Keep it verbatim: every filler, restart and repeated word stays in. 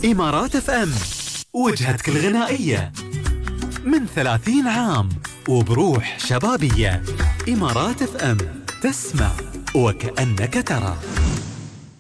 إمارات اف ام، وجهتك الغنائية من ثلاثين عام وبروح شبابية. إمارات اف ام، تسمع وكأنك ترى.